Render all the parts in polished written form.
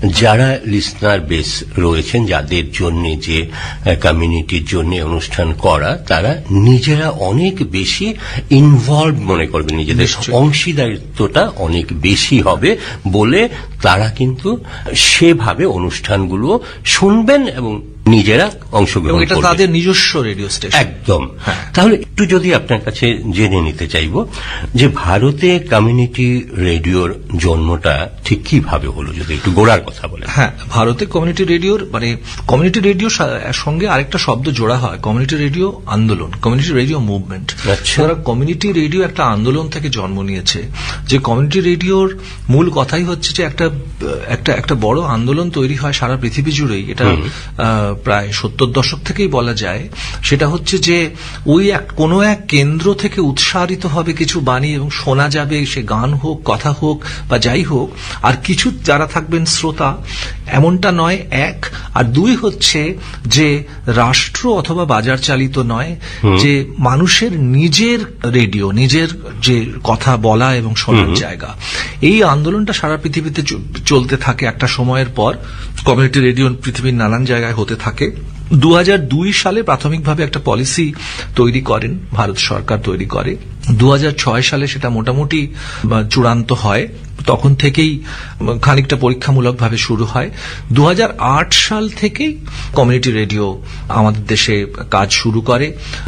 যারা listener base রয়েছেন, যাদের জন্য যে কমিউনিটির জন্য অনুষ্ঠান করা, তারা নিজেরা অনেক বেশি ইনভলভ মনে করবেন, নিজেদের অংশীদারিত্বটা অনেক বেশি হবে বলে তারা কিন্তু সেভাবে অনুষ্ঠানগুলো শুনবেন এবং নিজেরা অংশগ্রহণ করবেন। এটা তাদের নিজস্ব রেডিও স্টেশন। একদম। তাহলে একটু যদি আপনার কাছে জেনে নিতে চাইব যে ভারতে কমিউনিটি রেডিওর জন্মটা ঠিক কিভাবে হলো, যদি একটু গোড়ার কথা বলেন। হ্যাঁ, ভারতে কমিউনিটি রেডিওর কমিউনিটি রেডিও সঙ্গে আরেকটা শব্দ জোড়া হয়, কমিউনিটি রেডিও আন্দোলন, community radio movement. Community radio একটা আন্দোলন থেকে জন্ম নিয়েছে, যে কমিউনিটি রেডিওর মূল কথাই হচ্ছে যে একটা বড় আন্দোলন তৈরি হয় সারা পৃথিবী জুড়েই। এটা প্রায় 70 দশক থেকেই বলা যায়। সেটা হচ্ছে যে ওই কোনো এক কেন্দ্র থেকে উৎসারিত হবে কিছু বাণী এবং শোনা যাবে, সে গান হোক, কথা হোক বা যাই হোক, আর কিছু যারা থাকবেন শ্রোতা, এমনটা নয় এক। আর দুই হচ্ছে যে রাষ্ট্র অথবা বাজার চালিত নয়, যে মানুষের নিজের রেডিও, নিজের যে কথা বলা এবং শোনার জায়গা। এই আন্দোলনটা সারা পৃথিবীতে চলতে থাকে। একটা সময়ের পর কমিউনিটি রেডিও পৃথিবীর নানান জায়গায় হতে থাকে। 2002 সালে প্রাথমিকভাবে একটা পলিসি তৈরি করেন, ভারত সরকার তৈরি করে। 2006 সালে সেটা মোটামুটি চূড়ান্ত হয়। তখন থেকেই খানিকটা পরীক্ষামূলকভাবে শুরু হয়। 2008 সাল থেকেই কমিউনিটি রেডিও আমাদের দেশে কাজ শুরু করে।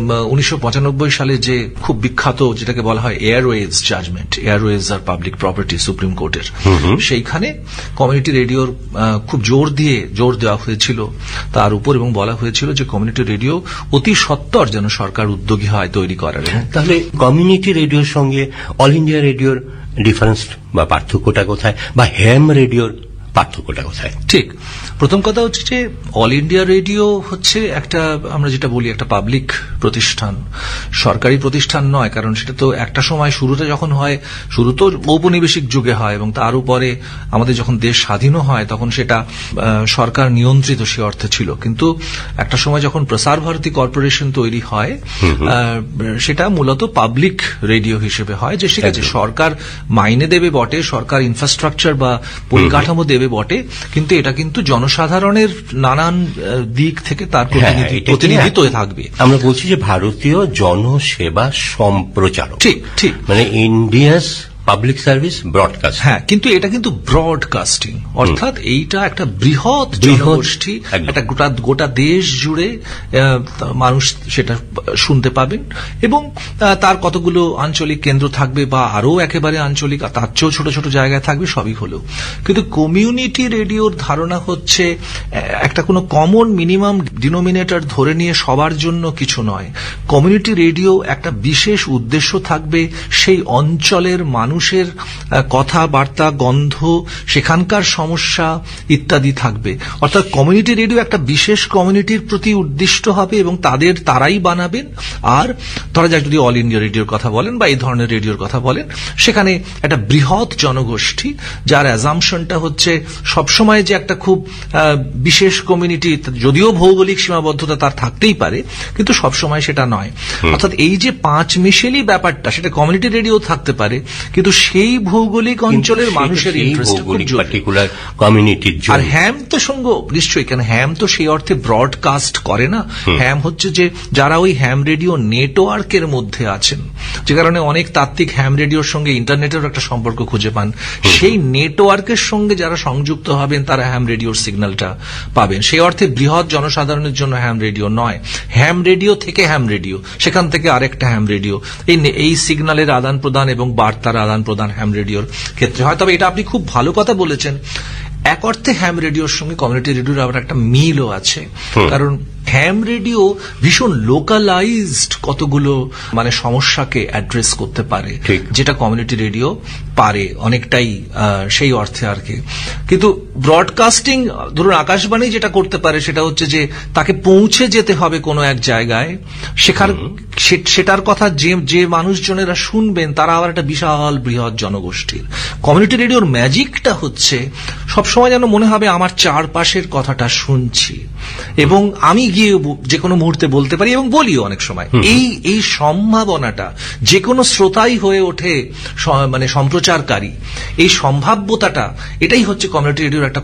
1995 সালে যে খুব বিখ্যাত, যেটাকে বলা হয় এয়ারওয়েভস জাজমেন্ট, এয়ারওয়েভস আর পাবলিক প্রপার্টি, সুপ্রিম কোর্টের, সেইখানে কমিউনিটি রেডিওর খুব জোর দেওয়া হয়েছিল তার উপর, এবং বলা হয়েছিল যে কমিউনিটি রেডিও অতি সত্বর যেন সরকার উদ্যোগী হয় তৈরি করার। তাহলে কমিউনিটি রেডিওর সঙ্গে অল ইন্ডিয়া রেডিওর ডিফারেন্স বা পার্থক্যটা কোথায়, বা হ্যাম রেডিওর পার্থক্যটা কোথায়? ঠিক, প্রথম কথা হচ্ছে যে অল ইন্ডিয়া রেডিও হচ্ছে একটা, আমরা যেটা বলি, একটা পাবলিক প্রতিষ্ঠান, সরকারি প্রতিষ্ঠান নয়। কারণ সেটা তো একটা সময় শুরুতে যখন হয়, শুরু তো ঔপনিবেশিক যুগে হয়, এবং তার উপরে আমাদের যখন দেশ স্বাধীনও হয় তখন সেটা সরকার নিয়ন্ত্রিত সে অর্থে ছিল। কিন্তু একটা সময় যখন প্রসার ভারতী কর্পোরেশন তৈরি হয়, সেটা মূলত পাবলিক রেডিও হিসেবে হয়, যে ঠিক আছে সরকার মাইনে দেবে বটে, সরকার ইনফ্রাস্ট্রাকচার বা পরিকাঠামো দেবে বটে, কিন্তু এটা কিন্তু জনসাধারণের নানান দিক থেকে তার প্রতিনিধিত্ব থাকবে। আমরা বলছি যে ভারতীয় জনসেবা সম্প্রচারক। ঠিক ঠিক, মানে ইন্ডিয়াস পাবলিক সার্ভিস ব্রডকাস্ট। হ্যাঁ, কিন্তু এটা কিন্তু ব্রডকাস্টিং, অর্থাৎ এইটা একটা বৃহৎ জনগোষ্ঠী, একটা গোটা দেশ জুড়ে মানুষ সেটা শুনতে পাবেন, এবং তার কতগুলো আঞ্চলিক কেন্দ্র থাকবে, বা আরো একেবারে আঞ্চলিক, তার চেয়েও ছোট ছোট জায়গায় থাকবে, সবই হলো। কিন্তু কমিউনিটি রেডিওর ধারণা হচ্ছে একটা কোনো কমন মিনিমাম ডিনোমিনেটর ধরে নিয়ে সবার জন্য কিছু নয়। কমিউনিটি রেডিও একটা বিশেষ উদ্দেশ্য থাকবে, সেই অঞ্চলের মানুষের কথাবার্তা, গন্ধ, সেখানকার সমস্যা ইত্যাদি থাকবে। অর্থাৎ কমিউনিটি রেডিও একটা বিশেষ কমিউনিটির প্রতি উদ্দিষ্ট হবে, এবং তারাই বানাবেন। আর ধরা যাক যদি অল ইন্ডিয়া রেডিওর কথা বলেন বা এই ধরনের রেডিওর কথা বলেন, সেখানে একটা বৃহৎ জনগোষ্ঠী, যার অ্যাজাম্পশনটা হচ্ছে সবসময় যে একটা খুব বিশেষ কমিউনিটি, যদিও ভৌগোলিক সীমাবদ্ধতা তার থাকতেই পারে, কিন্তু সবসময় সেটা নয়। অর্থাৎ এই যে পাঁচ মিশেলি ব্যাপারটা, সেটা কমিউনিটি রেডিও থাকতে পারে, কিন্তু সেই ভৌগোলিক অঞ্চলের মানুষের ইন্টারেস্ট পার্টিকুলার কমিউনিটির জন্য। আর হ্যাম তো সঙ্গ নিশ্চয়ই, কেন হ্যাম তো সেই অর্থে ব্রডকাস্ট করে না। হ্যাম হচ্ছে যে যারা ওই হ্যাম রেডিও নেটওয়ার্কের মধ্যে আছেন, যে কারণে অনেক তাত্ত্বিক হ্যাম রেডিওর সঙ্গে ইন্টারনেটের একটা সম্পর্ক খুঁজে পান, সেই নেটওয়ার্কের সঙ্গে যারা সংযুক্ত হবেন তারা হ্যাম রেডিওর সিগন্যালটা পাবেন। সেই অর্থে বৃহৎ জনসাধারণের জন্য হ্যাম রেডিও নয়, হ্যাম রেডিও থেকে হ্যাম রেডিও, সেখান থেকে আরেকটা হ্যাম রেডিও, এই সিগন্যালের আদান প্রদান এবং বার্তার আদান প্রদান হ্যাম রেডিওর ক্ষেত্রে হয়। তবে এটা আপনি খুব ভালো কথা বলেছেন, এক অর্থে হ্যাম রেডিওর সঙ্গে কমিউনিটি রেডিওর আবার একটা মিলও আছে। কারণ হ্যাম রেডিও ভীষণ লোকালাইজড কতগুলো মানে সমস্যাকে অ্যাড্রেস করতে পারে, যেটা কমিউনিটি রেডিও পারে অনেকটাই সেই অর্থে আর কি। কিন্তু ব্রডকাস্টিং, ধরুন আকাশবাণী যেটা করতে পারে সেটা হচ্ছে যে তাকে পৌঁছে যেতে হবে কোনো এক জায়গায়, সেটার কথা যে মানুষজনেরা শুনবেন তারা আবার একটা বিশাল বৃহৎ জনগোষ্ঠীর। কমিউনিটি রেডিওর ম্যাজিকটা হচ্ছে সবসময় যেন মনে হবে আমার চারপাশের কথাটা শুনছি, এবং আমি গিয়ে যে কোনো মুহূর্তে বলতে পারি, এবং বলিও অনেক সময়। এই সম্ভাবনাটা যে কোনো শ্রোতাই হয়ে ওঠে মানে সম্প্রচারকারী, এই সম্ভাব্যতাটা, এটাই হচ্ছে কমিউনিটি রেডিওর একটা